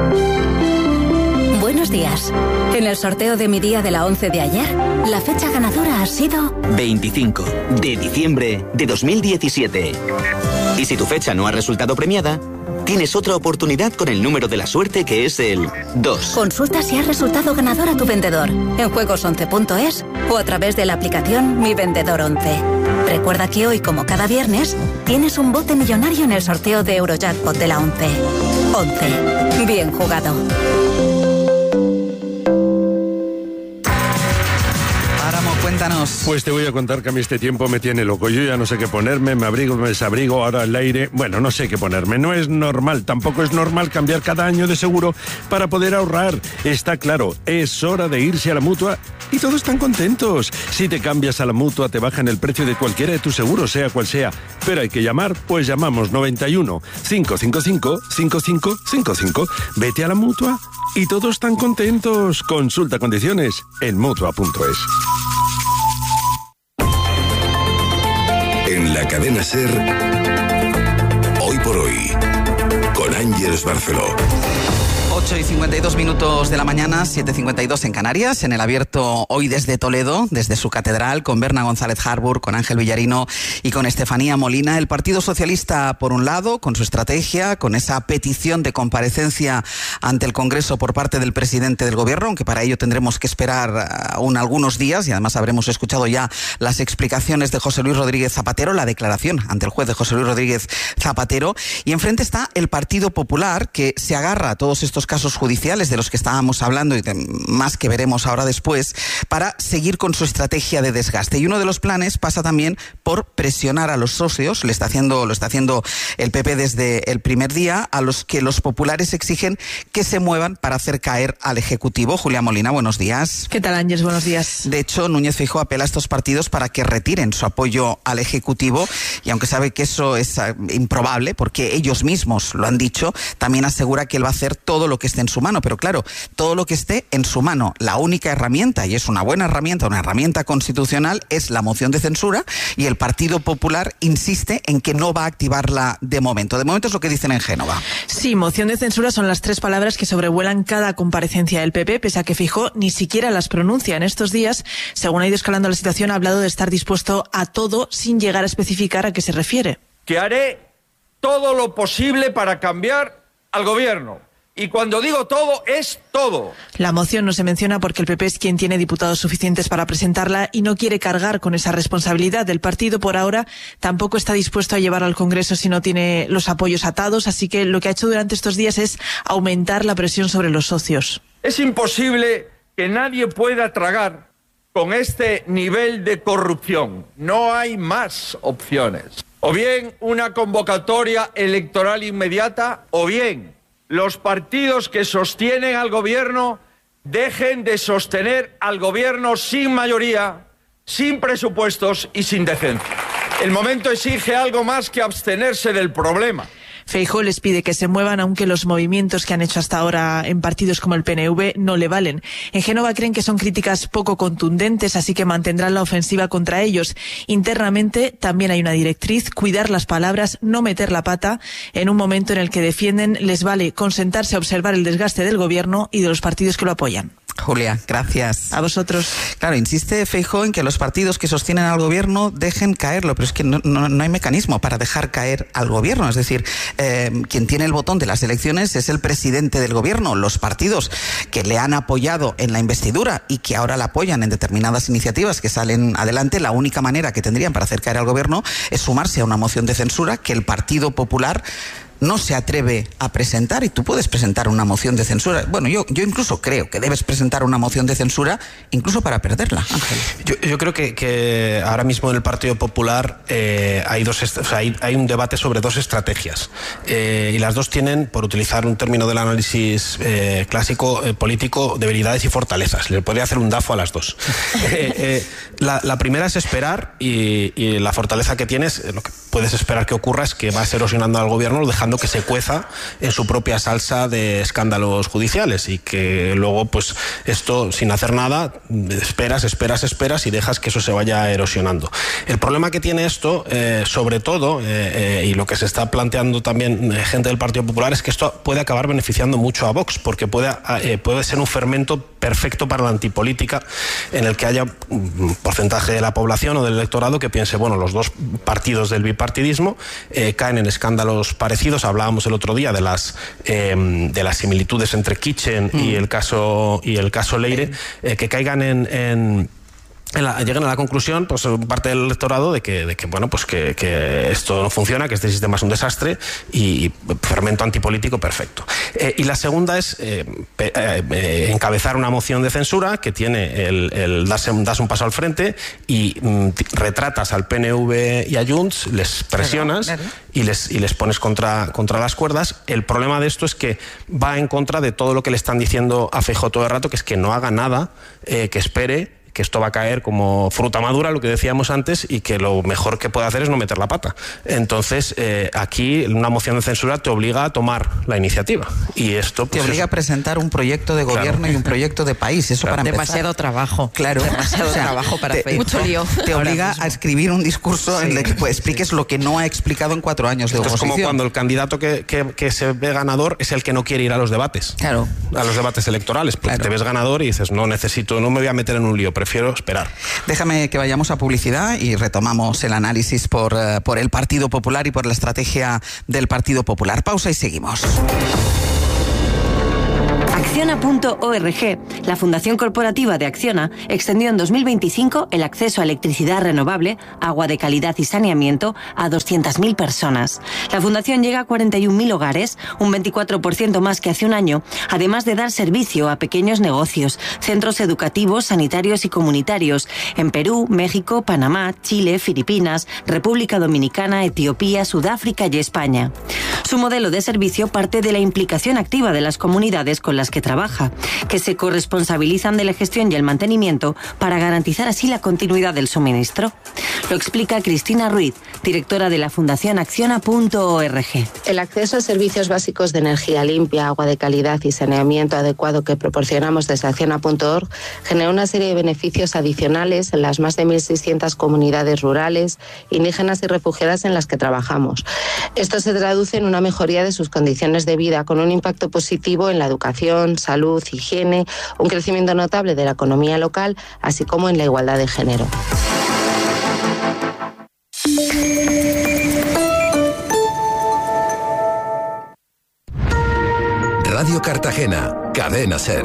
Buenos días. En el sorteo de mi día de la 11 de ayer, la fecha ganadora ha sido 25 de diciembre de 2017. Y si tu fecha no ha resultado premiada, tienes otra oportunidad con el número de la suerte, que es el 2. Consulta si has resultado ganador a tu vendedor en juegos11.es o a través de la aplicación Mi Vendedor 11. Recuerda que hoy, como cada viernes, tienes un bote millonario en el sorteo de Eurojackpot de la 11. 11. Bien jugado. Cuéntanos. Pues te voy a contar que a mí este tiempo me tiene loco. Yo ya no sé qué ponerme, me abrigo, me desabrigo, ahora el aire... Bueno, no sé qué ponerme. No es normal, tampoco es normal cambiar cada año de seguro para poder ahorrar. Está claro, es hora de irse a la Mutua y todos están contentos. Si te cambias a la Mutua te bajan el precio de cualquiera de tus seguros, sea cual sea. Pero hay que llamar, pues llamamos 91 555 5555. Vete a la Mutua y todos están contentos. Consulta condiciones en Mutua.es. En la cadena SER, Hoy por Hoy, con Ángeles Barceló. 8:52 de la mañana, 7:52 en Canarias, en el abierto hoy desde Toledo, desde su catedral, con Berna González Harbour, con Ángel Villarino y con Estefanía Molina. El Partido Socialista, por un lado, con su estrategia, con esa petición de comparecencia ante el Congreso por parte del presidente del Gobierno, aunque para ello tendremos que esperar aún algunos días, y además habremos escuchado ya las explicaciones de José Luis Rodríguez Zapatero, la declaración ante el juez de José Luis Rodríguez Zapatero. Y enfrente está el Partido Popular, que se agarra a todos estos casos judiciales de los que estábamos hablando y más que veremos ahora después, para seguir con su estrategia de desgaste. Y uno de los planes pasa también por presionar a los socios, lo está haciendo el PP desde el primer día, a los que los populares exigen que se muevan para hacer caer al Ejecutivo. Julia Molina, buenos días. ¿Qué tal, Ángeles? Buenos días. De hecho, Núñez Feijóo apela a estos partidos para que retiren su apoyo al Ejecutivo, y aunque sabe que eso es improbable, porque ellos mismos lo han dicho, también asegura que él va a hacer todo lo que esté en su mano. Pero claro, todo lo que esté en su mano, la única herramienta, y es una buena herramienta, una herramienta constitucional, es la moción de censura, y el Partido Popular insiste en que no va a activarla de momento. De momento es lo que dicen en Génova. Sí, moción de censura son las 3 palabras que sobrevuelan cada comparecencia del PP, pese a que Feijóo ni siquiera las pronuncia. En estos días, según ha ido escalando la situación, ha hablado de estar dispuesto a todo sin llegar a especificar a qué se refiere. Que haré todo lo posible para cambiar al gobierno. Y cuando digo todo, es todo. La moción no se menciona porque el PP es quien tiene diputados suficientes para presentarla y no quiere cargar con esa responsabilidad. Del partido, por ahora, tampoco está dispuesto a llevar al Congreso si no tiene los apoyos atados, así que lo que ha hecho durante estos días es aumentar la presión sobre los socios. Es imposible que nadie pueda tragar con este nivel de corrupción. No hay más opciones. O bien una convocatoria electoral inmediata, o bien los partidos que sostienen al gobierno dejen de sostener al gobierno sin mayoría, sin presupuestos y sin decencia. El momento exige algo más que abstenerse del problema. Feijóo les pide que se muevan, aunque los movimientos que han hecho hasta ahora en partidos como el PNV no le valen. En Génova creen que son críticas poco contundentes, así que mantendrán la ofensiva contra ellos. Internamente también hay una directriz: cuidar las palabras, no meter la pata. En un momento en el que defienden les vale consentarse a observar el desgaste del gobierno y de los partidos que lo apoyan. Julia, gracias. A vosotros. Claro, insiste Feijóo en que los partidos que sostienen al gobierno dejen caerlo, pero es que no hay mecanismo para dejar caer al gobierno. Es decir, quien tiene el botón de las elecciones es el presidente del gobierno. Los partidos que le han apoyado en la investidura y que ahora la apoyan en determinadas iniciativas que salen adelante, la única manera que tendrían para hacer caer al gobierno es sumarse a una moción de censura que el Partido Popular no se atreve a presentar. Y tú puedes presentar una moción de censura. Bueno, yo incluso creo que debes presentar una moción de censura incluso para perderla, Ángel. Yo creo que ahora mismo en el Partido Popular hay un debate sobre 2 estrategias, y las 2 tienen, por utilizar un término del análisis clásico político, debilidades y fortalezas. Le podría hacer un DAFO a las 2. La primera es esperar, y la fortaleza que tienes, lo que puedes esperar que ocurra es que vas erosionando al gobierno, dejando que se cueza en su propia salsa de escándalos judiciales, y que luego, pues esto, sin hacer nada, esperas y dejas que eso se vaya erosionando. El problema que tiene esto, sobre todo, y lo que se está planteando también gente del Partido Popular, es que esto puede acabar beneficiando mucho a Vox, porque puede ser un fermento perfecto para la antipolítica, en el que haya un porcentaje de la población o del electorado que piense, bueno, los 2 partidos del bipartidismo caen en escándalos parecidos proyectos. Hablábamos el otro día de las similitudes entre Kitchen y el caso Leire, que caigan lleguen a la conclusión, pues parte del electorado de que esto no funciona, que este sistema es un desastre y fermento antipolítico perfecto. Y la segunda es encabezar una moción de censura que tiene el darse un paso al frente y retratas al PNV y a Junts, les presionas claro. y les pones contra las cuerdas. El problema de esto es que va en contra de todo lo que le están diciendo a Feijóo todo el rato, que es que no haga nada, que espere, que esto va a caer como fruta madura, lo que decíamos antes, y que lo mejor que puede hacer es no meter la pata. Entonces, aquí una moción de censura te obliga a tomar la iniciativa. Y esto te obliga a presentar un proyecto de gobierno y un proyecto de país. Eso para empezar. Demasiado trabajo. Claro. Demasiado trabajo para Feijóo. Mucho lío. Te obliga a escribir un discurso en el que expliques lo que no ha explicado en 4 años de oposición. Es como cuando el candidato que se ve ganador es el que no quiere ir a los debates. Claro. A los debates electorales. Porque te ves ganador y dices, no me voy a meter en un lío, prefiero esperar. Déjame que vayamos a publicidad y retomamos el análisis por el Partido Popular y por la estrategia del Partido Popular. Pausa y seguimos. Acciona.org, la Fundación Corporativa de Acciona, extendió en 2025 el acceso a electricidad renovable, agua de calidad y saneamiento a 200.000 personas. La Fundación llega a 41.000 hogares, un 24% más que hace un año, además de dar servicio a pequeños negocios, centros educativos, sanitarios y comunitarios en Perú, México, Panamá, Chile, Filipinas, República Dominicana, Etiopía, Sudáfrica y España. Su modelo de servicio parte de la implicación activa de las comunidades con las que trabaja, que se corresponsabilizan de la gestión y el mantenimiento para garantizar así la continuidad del suministro. Lo explica Cristina Ruiz, directora de la Fundación Acciona.org. El acceso a servicios básicos de energía limpia, agua de calidad y saneamiento adecuado que proporcionamos desde Acciona.org genera una serie de beneficios adicionales en las más de 1.600 comunidades rurales, indígenas y refugiadas en las que trabajamos. Esto se traduce en una mejoría de sus condiciones de vida con un impacto positivo en la educación, salud, higiene, un crecimiento notable de la economía local, así como en la igualdad de género. Radio Cartagena, Cadena SER.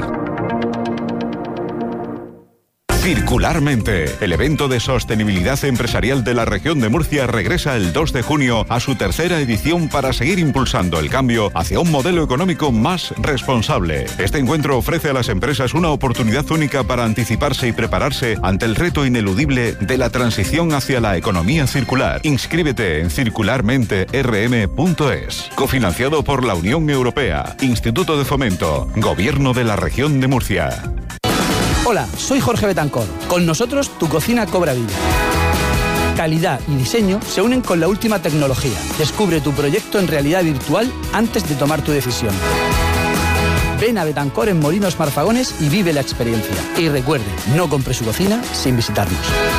Circularmente, el evento de sostenibilidad empresarial de la región de Murcia regresa el 2 de junio a su tercera edición para seguir impulsando el cambio hacia un modelo económico más responsable. Este encuentro ofrece a las empresas una oportunidad única para anticiparse y prepararse ante el reto ineludible de la transición hacia la economía circular. Inscríbete en circularmente.rm.es. Cofinanciado por la Unión Europea, Instituto de Fomento, Gobierno de la Región de Murcia. Hola, soy Jorge Betancor. Con nosotros tu cocina cobra vida. Calidad y diseño se unen con la última tecnología. Descubre tu proyecto en realidad virtual antes de tomar tu decisión. Ven a Betancor en Molinos Marfagones y vive la experiencia. Y recuerde, no compre su cocina sin visitarnos.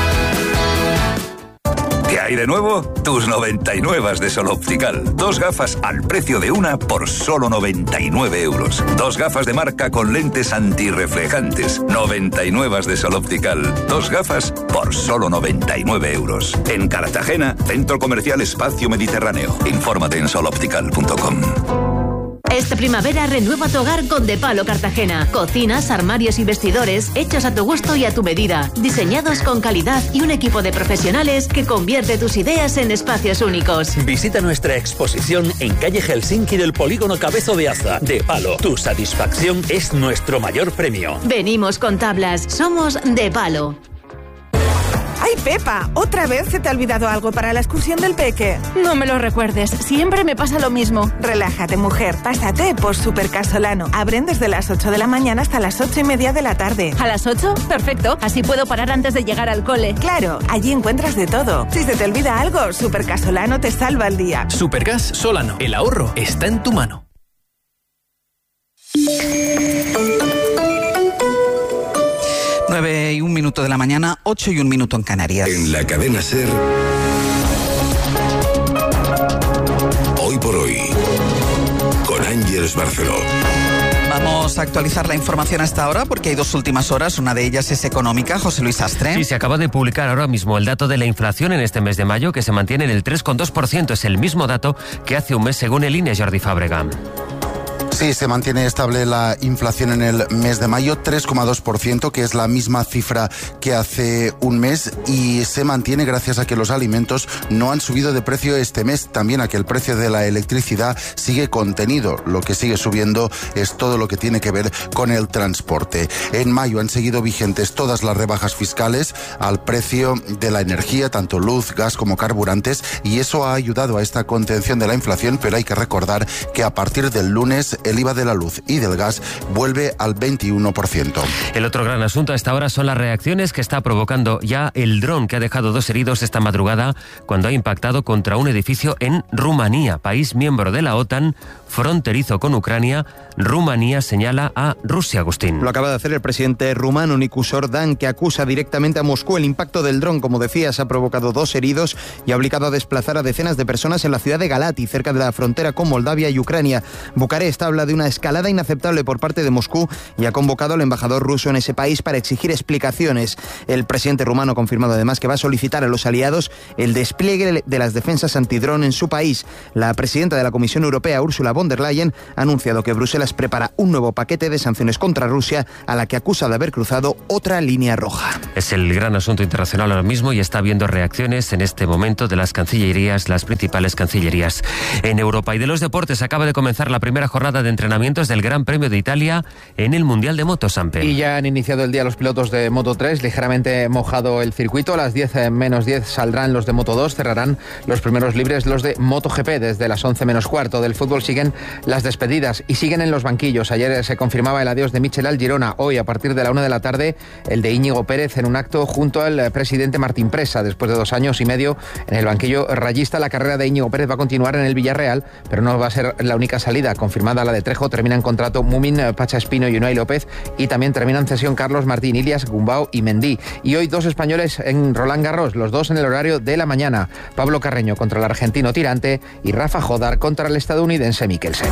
¿Qué hay de nuevo? Tus 99 de Sol Optical. 2 gafas al precio de una por solo 99 euros. 2 gafas de marca con lentes antirreflejantes. 99 de Sol Optical. 2 gafas por solo 99 euros. En Cartagena, Centro Comercial Espacio Mediterráneo. Infórmate en soloptical.com. Esta primavera renueva tu hogar con De Palo Cartagena. Cocinas, armarios y vestidores hechos a tu gusto y a tu medida. Diseñados con calidad y un equipo de profesionales que convierte tus ideas en espacios únicos. Visita nuestra exposición en calle Helsinki del Polígono Cabezo de Aza. De Palo, tu satisfacción es nuestro mayor premio. Venimos con tablas. Somos De Palo. ¡Ay, Pepa! ¿Otra vez se te ha olvidado algo para la excursión del peque? No me lo recuerdes, siempre me pasa lo mismo. Relájate, mujer, pásate por Supercasolano. Abren desde las 8 de la mañana hasta las 8:30 de la tarde. ¿A las 8? Perfecto, así puedo parar antes de llegar al cole. Claro, allí encuentras de todo. Si se te olvida algo, Supercasolano te salva el día. Supergas Solano, el ahorro está en tu mano. 9 y 1 minuto de la mañana, 8 y 1 minuto en Canarias. En la cadena SER, Hoy por Hoy, con Ángeles Barceló. Vamos Vamos a actualizar la información hasta ahora porque hay dos últimas horas. Una de ellas es económica. José Luis Astre. Sí, se acaba de publicar ahora mismo el dato de la inflación en este mes de mayo, que se mantiene en el 3,2%. Es el mismo dato que hace un mes según el INE. Jordi Fábrega. Sí, se mantiene estable la inflación en el mes de mayo, 3,2%, que es la misma cifra que hace un mes, y se mantiene gracias a que los alimentos no han subido de precio este mes, también a que el precio de la electricidad sigue contenido. Lo que sigue subiendo es todo lo que tiene que ver con el transporte. En mayo han seguido vigentes todas las rebajas fiscales al precio de la energía, tanto luz, gas como carburantes, y eso ha ayudado a esta contención de la inflación, pero hay que recordar que a partir del lunes el IVA de la luz y del gas vuelve al 21%. El otro gran asunto a esta hora son las reacciones que está provocando ya el dron que ha dejado 2 heridos esta madrugada cuando ha impactado contra un edificio en Rumanía, país miembro de la OTAN, fronterizo con Ucrania. Rumanía señala a Rusia, Agustín. Lo acaba de hacer el presidente rumano Nicu Orban, que acusa directamente a Moscú. El impacto del dron, como decías, ha provocado 2 heridos y ha obligado a desplazar a decenas de personas en la ciudad de Galati, cerca de la frontera con Moldavia y Ucrania. Bucarest habla de una escalada inaceptable por parte de Moscú y ha convocado al embajador ruso en ese país para exigir explicaciones. El presidente rumano ha confirmado además que va a solicitar a los aliados el despliegue de las defensas antidrón en su país. La presidenta de la Comisión Europea, Ursula von der Leyen, ha anunciado que Bruselas prepara un nuevo paquete de sanciones contra Rusia, a la que acusa de haber cruzado otra línea roja. Es el gran asunto internacional ahora mismo y está habiendo reacciones en este momento de las cancillerías, las principales cancillerías en Europa. Y de los deportes, acaba de comenzar la primera jornada de entrenamientos del Gran Premio de Italia en el Mundial de Moto, Sampe. Y ya han iniciado el día los pilotos de Moto 3, ligeramente mojado el circuito. A las 10 menos 10 saldrán los de Moto 2, cerrarán los primeros libres los de MotoGP. Desde las 11 menos cuarto del fútbol siguen las despedidas y siguen en los banquillos. Ayer se confirmaba el adiós de Michel al Girona. Hoy, a partir de la 1 de la tarde, el de Íñigo Pérez en un acto junto al presidente Martín Presa. Después de 2 años y medio en el banquillo rayista, la carrera de Íñigo Pérez va a continuar en el Villarreal, pero no va a ser la única salida. Confirmada la de Trejo, terminan contrato Mumin, Pacha Espino y Unai López, y también terminan cesión Carlos Martín, Ilias, Gumbau y Mendy. Y hoy 2 españoles en Roland Garros, los 2 en el horario de la mañana. Pablo Carreño contra el argentino Tirante y Rafa Jodar contra el estadounidense Mikkelsen.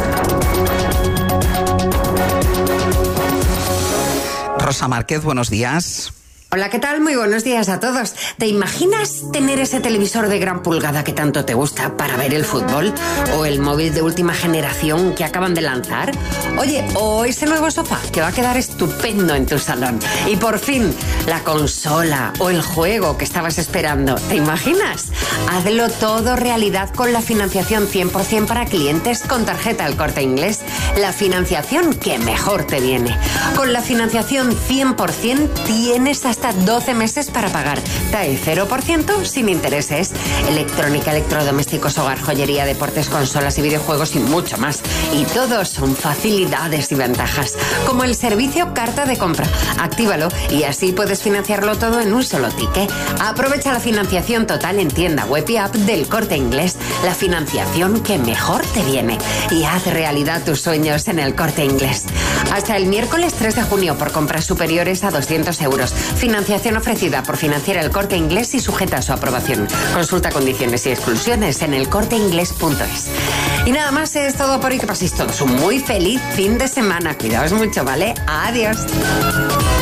Rosa Márquez, buenos días. Hola, ¿qué tal? Muy buenos días a todos. ¿Te imaginas tener ese televisor de gran pulgada que tanto te gusta para ver el fútbol? ¿O el móvil de última generación que acaban de lanzar? Oye, o ese nuevo sofá que va a quedar estupendo en tu salón. Y por fin, la consola o el juego que estabas esperando. ¿Te imaginas? Hazlo todo realidad con la financiación 100% para clientes con tarjeta El Corte Inglés. La financiación que mejor te viene. Con la financiación 100% tienes hasta 12 meses para pagar. TAE 0% sin intereses. Electrónica, electrodomésticos, hogar, joyería, deportes, consolas y videojuegos y mucho más. Y todos son facilidades y ventajas. Como el servicio Carta de Compra. Actívalo y así puedes financiarlo todo en un solo ticket. Aprovecha la financiación total en tienda, web y app del Corte Inglés. La financiación que mejor te viene. Y haz realidad tus sueños en el Corte Inglés. Hasta el miércoles 3 de junio por compras superiores a 200 euros. Financiación ofrecida por Financiera El Corte Inglés y sujeta a su aprobación. Consulta condiciones y exclusiones en elcorteinglés.es. Y nada más, es todo por hoy. Que paséis todos un muy feliz fin de semana. Cuidaos mucho, ¿vale? Adiós.